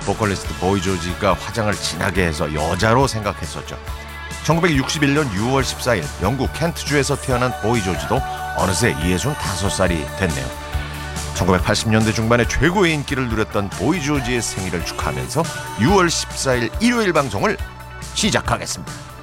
보컬리스트 보이 조지가 화장을 진하게 해서 여자로 생각했었죠. 1961년 6월 14일 영국 켄트주에서 태어난 보이 조지도 어느새 65살이 됐네요. 1980년대 중반에 최고의 인기를 누렸던 보이 조지의 생일을 축하하면서 6월 14일 일요일 방송을 시작하겠습니다.